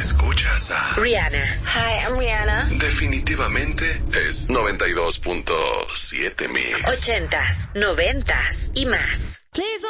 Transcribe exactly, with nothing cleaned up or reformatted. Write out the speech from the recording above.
Escuchas a Rihanna. Hi, I'm Rihanna. Definitivamente es noventa y dos punto siete Mix. Ochentas, noventas y más. Please